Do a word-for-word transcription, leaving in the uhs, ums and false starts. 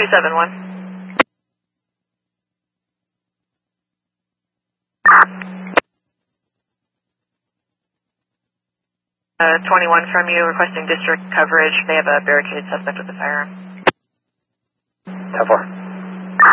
two seven one. Uh, twenty-one from you, requesting district coverage. They have a barricaded suspect with a firearm. ten four.